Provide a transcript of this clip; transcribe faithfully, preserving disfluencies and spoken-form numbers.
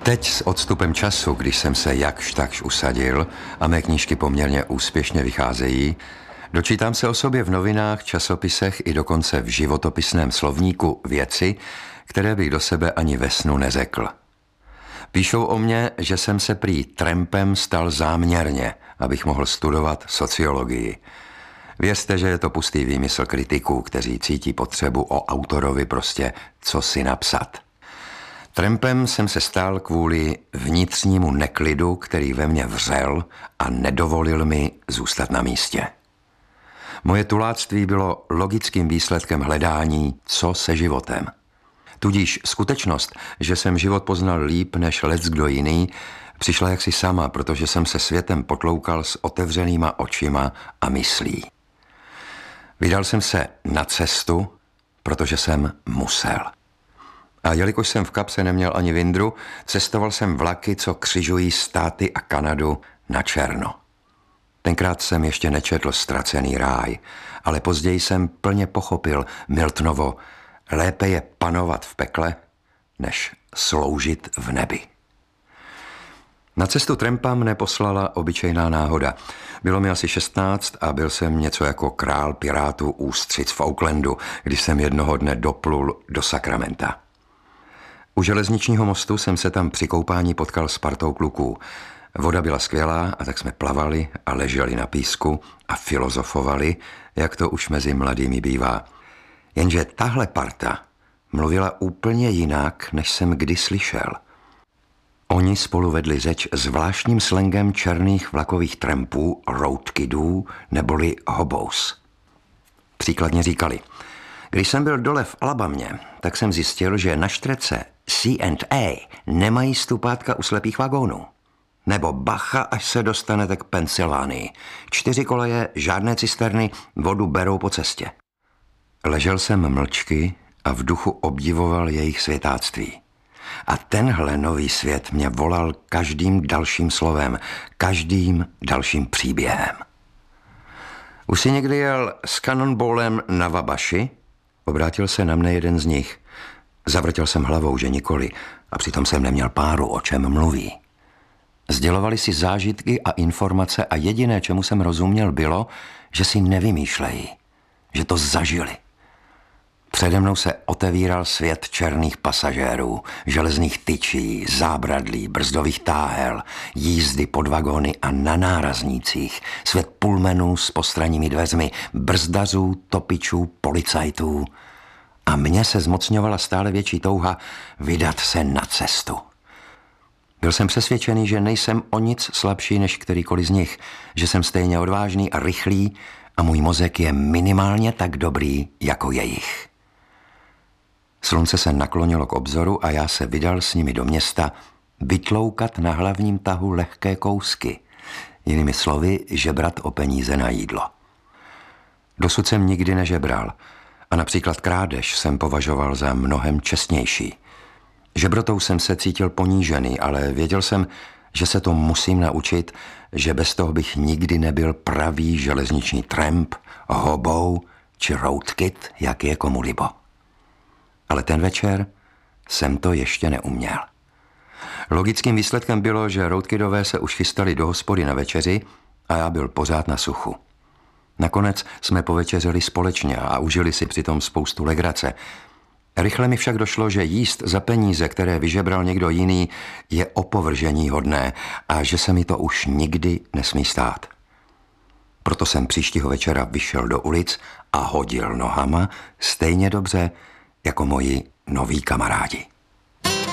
Teď s odstupem času, když jsem se jakž takž usadil a mé knížky poměrně úspěšně vycházejí, dočítám se o sobě v novinách, časopisech i dokonce v životopisném slovníku věci, které bych do sebe ani ve snu neřekl. Píšou o mně, že jsem se prý trampem stal záměrně, abych mohl studovat sociologii. Věřte, že je to pustý výmysl kritiků, kteří cítí potřebu o autorovi prostě co si napsat. Trampem jsem se stal kvůli vnitřnímu neklidu, který ve mně vřel a nedovolil mi zůstat na místě. Moje tuláctví bylo logickým výsledkem hledání, co se životem. Tudíž skutečnost, že jsem život poznal líp než leckdo jiný, přišla jaksi sama, protože jsem se světem potloukal s otevřenýma očima a myslí. Vydal jsem se na cestu, protože jsem musel. A jelikož jsem v kapse neměl ani vindru, cestoval jsem vlaky, co křižují státy a Kanadu na černo. Tenkrát jsem ještě nečetl Ztracený ráj, ale později jsem plně pochopil Miltonovo: lépe je panovat v pekle, než sloužit v nebi. Na cestu trampa mne poslala obyčejná náhoda. Bylo mi asi šestnáct a byl jsem něco jako král pirátů ústřic v Oaklandu, když jsem jednoho dne doplul do Sacramenta. U železničního mostu jsem se tam při koupání potkal s partou kluků. Voda byla skvělá a tak jsme plavali a leželi na písku a filozofovali, jak to už mezi mladými bývá. Jenže tahle parta mluvila úplně jinak, než jsem kdy slyšel. Oni spolu vedli řeč zvláštním slangem černých vlakových trampů, roadkidů neboli hobos. Příkladně říkali: když jsem byl dole v Alabamě, tak jsem zjistil, že na štrece C and A nemají stupátka u slepých vagónů. Nebo bacha, až se dostanete k Pensylvánii. Čtyři koleje, žádné cisterny, vodu berou po cestě. Ležel jsem mlčky a v duchu obdivoval jejich světáctví. A tenhle nový svět mě volal každým dalším slovem, každým dalším příběhem. Už si někdy jel s Cannonballem na Wabaši? Obrátil se na mne jeden z nich. Zavrtěl jsem hlavou, že nikoli, a přitom jsem neměl páru, o čem mluví. Sdělovali si zážitky a informace a jediné, čemu jsem rozuměl, bylo, že si nevymýšlejí, že to zažili. Přede mnou se otevíral svět černých pasažérů, železných tyčí, zábradlí, brzdových táhel, jízdy pod vagóny a na náraznících, svět pulmenů s postranními dveřmi, brzdařů, topičů, policajtů. A mně se zmocňovala stále větší touha vydat se na cestu. Byl jsem přesvědčený, že nejsem o nic slabší než kterýkoliv z nich, že jsem stejně odvážný a rychlý a můj mozek je minimálně tak dobrý jako jejich. Slunce se naklonilo k obzoru a já se vydal s nimi do města vytloukat na hlavním tahu lehké kousky, jinými slovy žebrat o peníze na jídlo. Dosud jsem nikdy nežebral a například krádež jsem považoval za mnohem čestnější. Žebrotou jsem se cítil ponížený, ale věděl jsem, že se to musím naučit, že bez toho bych nikdy nebyl pravý železniční tramp, hobou či roadkid, jak je komu libo. Ale ten večer jsem to ještě neuměl. Logickým výsledkem bylo, že roadkidové se už chystali do hospody na večeři a já byl pořád na suchu. Nakonec jsme povečeřili společně a užili si přitom spoustu legrace. Rychle mi však došlo, že jíst za peníze, které vyžebral někdo jiný, je opovržení hodné a že se mi to už nikdy nesmí stát. Proto jsem příštího večera vyšel do ulic a hodil nohama stejně dobře jako moji noví kamarádi.